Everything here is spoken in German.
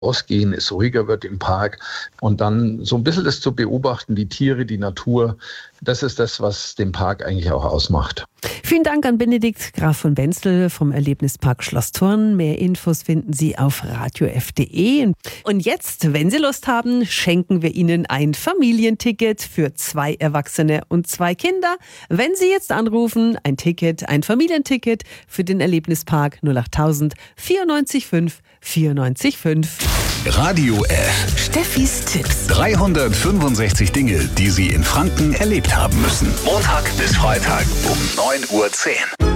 rausgehen, es ruhiger wird im Park und dann so ein bisschen das zu beobachten, die Tiere, die Natur, das ist das, was den Park eigentlich auch ausmacht. Vielen Dank an Benedikt Graf von Benzel vom Erlebnispark Schloss Thurn. Mehr Infos finden Sie auf radiof.de. Und jetzt, wenn Sie Lust haben, schenken wir Ihnen ein Familienticket für 2 Erwachsene und 2 Kinder. Wenn Sie jetzt anrufen, ein Familienticket für den Erlebnispark 08000 94 5 94 5. Radio F. Steffis Tipps. 365 Dinge, die Sie in Franken erlebt haben müssen. Montag bis Freitag um 9:10 Uhr.